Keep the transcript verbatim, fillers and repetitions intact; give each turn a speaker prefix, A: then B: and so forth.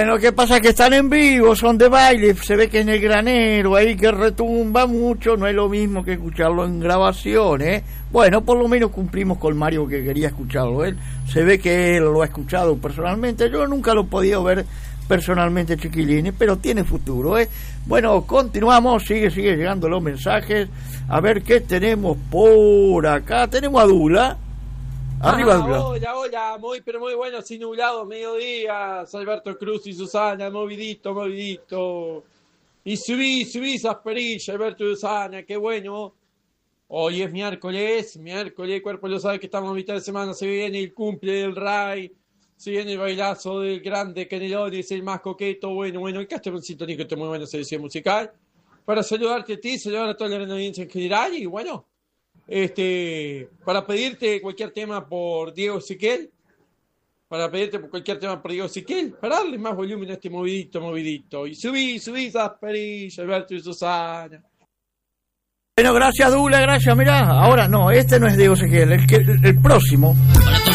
A: Bueno, lo que pasa es que están en vivo, son de baile, se ve que en el granero ahí que retumba mucho, no es lo mismo que escucharlo en grabación, ¿eh? Bueno, por lo menos cumplimos con Mario que quería escucharlo, él se ve que él lo ha escuchado personalmente, yo nunca lo he podido ver personalmente, chiquilines, pero tiene futuro, ¿eh? Bueno, continuamos, sigue, sigue llegando los mensajes, a ver qué tenemos por acá, tenemos a Dula. Arriba,
B: ah, hola, hola, muy pero muy bueno, sin nublado, mediodía, Alberto Cruz y Susana, movidito, movidito. Y subí, subí esas perillas, Alberto y Susana, qué bueno. Hoy es miércoles, miércoles, el cuerpo lo sabe que estamos a mitad de semana, se viene el cumple del Ray, se viene el bailazo del grande Canelones, el más coqueto, bueno, bueno, el Castro en sintonía, que está muy buena selección musical. Para saludarte a ti, saludar a toda la gran audiencia en general y bueno. Este, para pedirte cualquier tema por Diego Ezequiel, para pedirte por cualquier tema por Diego Ezequiel, para darle más volumen a este movidito, movidito. Y subí, subí esas perillas, Alberto y Susana.
A: Bueno, gracias Dula, gracias, mirá, ahora no, este no es Diego Ezequiel, el, que, el, el próximo.